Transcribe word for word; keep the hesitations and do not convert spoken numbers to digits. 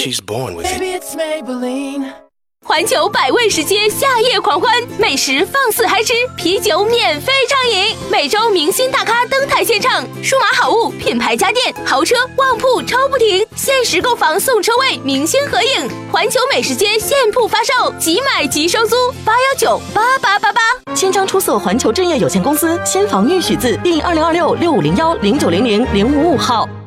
She's born with it. 环球百味食街夏夜狂欢，美食放肆嗨吃，啤酒免费畅饮，每周明星大咖登台献唱，数码好物、品牌家电、豪车、旺铺抽不停，限时购房送车位，明星合影。环球美食街现铺发售，即买即收租，八幺九八八八八。 千张出色环球置业有限公司先房预许字第二零二六六五零幺零九零零零五五号。